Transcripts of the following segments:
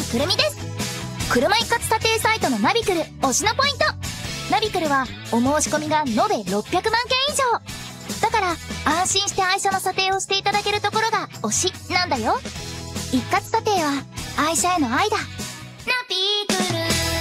くるみです。車一括査定サイトのナビクル推しのポイント。ナビクルはお申し込みが延べ600万件以上。だから安心して愛車の査定をしていただけるところが推しなんだよ。一括査定は愛車への愛だ。ナビク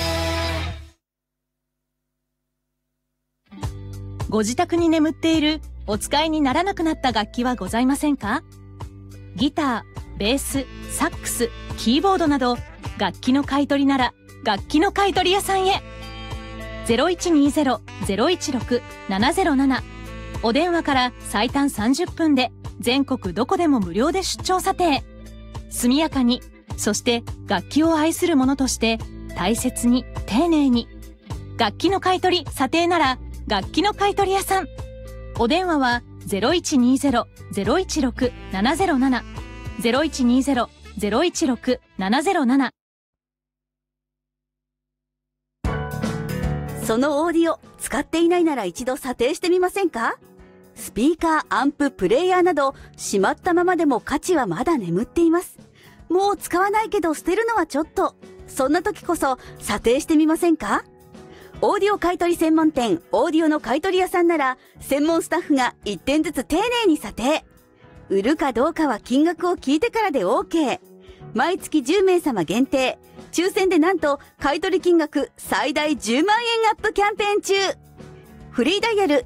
ル。 ご自宅に眠っているお使いにならなくなった楽器はございませんか？ギター、ベース、サックス、キーボードなど楽器の買い取りなら楽器の買い取り屋さんへ。 0120-016-707 お電話から最短30分で全国どこでも無料で出張査定。速やかに、そして楽器を愛する者として大切に丁寧に。楽器の買い取り査定なら楽器の買い取り屋さん。お電話は 0120-016-707 0120-016-707。 そのオーディオ使っていないなら一度査定してみませんか？スピーカー、アンプ、プレイヤーなどしまったままでも価値はまだ眠っています。もう使わないけど捨てるのはちょっと。そんな時こそ査定してみませんか？オーディオ買取専門店オーディオの買取屋さんなら専門スタッフが1点ずつ丁寧に査定。売るかどうかは金額を聞いてからで OK。 毎月10名様限定、抽選でなんと買取金額最大10万円アップキャンペーン中。フリーダイヤル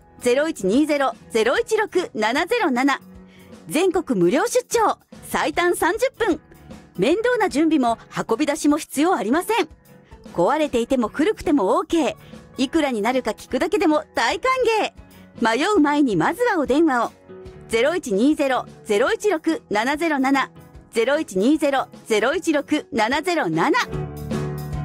0120-016-707 全国無料出張最短30分。面倒な準備も運び出しも必要ありません。壊れていても古くても OK。 いくらになるか聞くだけでも大歓迎。迷う前にまずはお電話を。 0120-016-707 0120-016-707